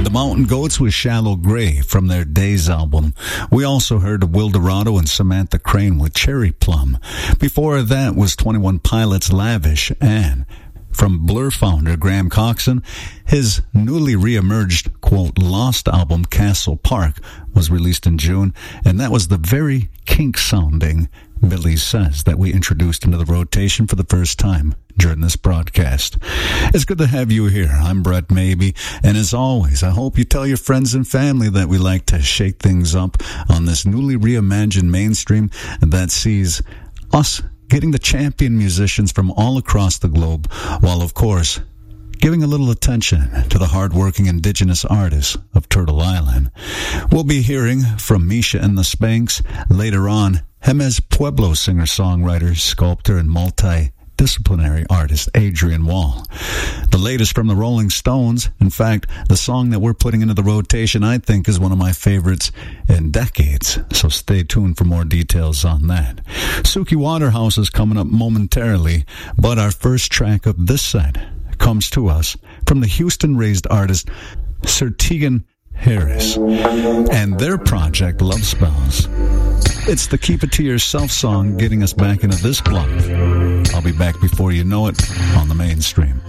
The Mountain Goats with Shallow Grey from their Days album. We also heard of Will Dorado and Samantha Crane with Cherry Plum. Before that was 21 Pilots' Lavish, and from Blur founder Graham Coxon, his newly re-emerged, quote, lost album Castle Park was released in June, and that was the very kink-sounding Billy Says that we introduced into the rotation for the first time during this broadcast. It's good to have you here. I'm Brett Maybe, and as always, I hope you tell your friends and family that we like to shake things up on this newly reimagined mainstream that sees us getting the champion musicians from all across the globe, while, of course, giving a little attention to the hard-working indigenous artists of Turtle Island. We'll be hearing from Misha and the Spanks. Later on, Jemez Pueblo singer-songwriter, sculptor, and multidisciplinary artist Adrian Wall. The latest from the Rolling Stones. In fact, the song that we're putting into the rotation, I think, is one of my favorites in decades. So stay tuned for more details on that. Suki Waterhouse is coming up momentarily, but our first track of this set comes to us from the Houston-raised artist Sir Tegan Harris and their project Love Spells. It's the Keep It To Yourself song getting us back into this block. I'll be back before you know it on the mainstream.